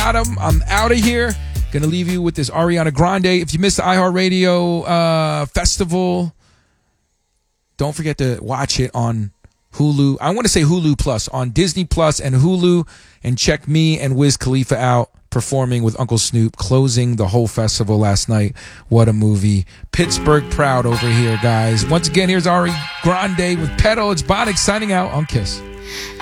Adam, I'm out of here. Gonna leave you with this Ariana Grande. If you missed the iHeartRadio festival, don't forget to watch it on Hulu. I want to say Hulu Plus, on Disney Plus and Hulu, and check me and Wiz Khalifa out performing with Uncle Snoop, closing the whole festival last night. What a movie. Pittsburgh proud over here, guys. Once again, here's Ari Grande with Pedal. It's Bonix signing out on KISS.